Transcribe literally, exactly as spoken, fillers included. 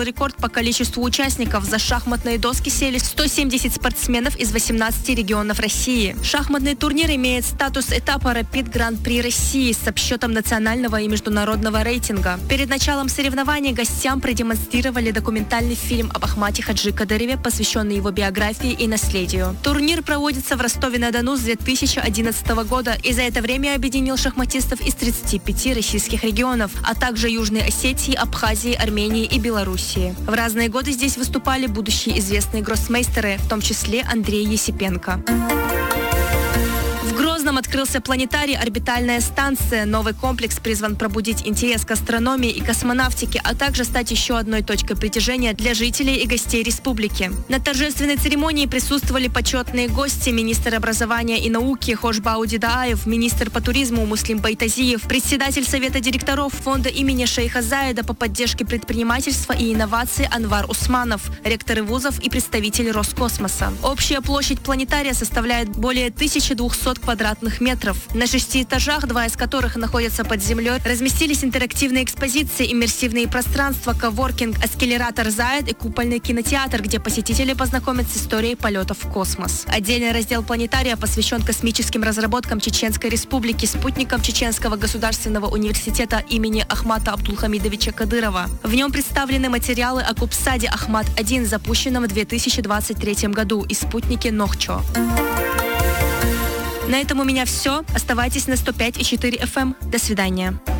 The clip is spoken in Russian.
рекорд по количеству участников. За шахматные доски сели сто семьдесят спортсменов из восемнадцати регионов России. Шахматный турнир имеет статус этапа Rapid Гран-при России с обсчетом национального и международного рейтинга. Перед началом соревнований гостям продемонстрировали документальный фильм об Ахмате Хаджи Кадырове, посвященный его биографии и наследию. Турнир проводится в Ростове-на-Дону с две тысячи одиннадцатого года и за это время объединил шахматистов из тридцати пяти российских регионов, а также Южной Осетии, Абхазии, Армении и Белоруссии. В разные годы здесь выступали будущие известные гроссмейстеры, в том числе Андрей Есипенко. В Грозном открылся планетарий «Орбитальная станция». Новый комплекс призван пробудить интерес к астрономии и космонавтике, а также стать еще одной точкой притяжения для жителей и гостей республики. На торжественной церемонии присутствовали почетные гости: министр образования и науки Хошбау Дидаев, министр по туризму Муслим Байтазиев, председатель совета директоров фонда имени шейха Заида по поддержке предпринимательства и инноваций Анвар Усманов, ректоры вузов и представители Роскосмоса. Общая площадь планетария составляет более тысячи двухсот квадратных метров. На шести этажах, два из которых находятся под землей, разместились интерактивные экспозиции, иммерсивные пространства, коворкинг, акселератор Заид и купольный кинотеатр, где посетители познакомятся с историей полетов в космос. Отдельный раздел планетария посвящен космическим разработкам Чеченской Республики, спутникам Чеченского государственного университета имени Ахмата Абдулхамидовича Кадырова. В нем представлены материалы о Кубсаде Ахмат один, запущенном в две тысячи двадцать третьем году, и спутнике Нохчо. На этом у меня все. Оставайтесь на сто пять и четыре эф эм. До свидания.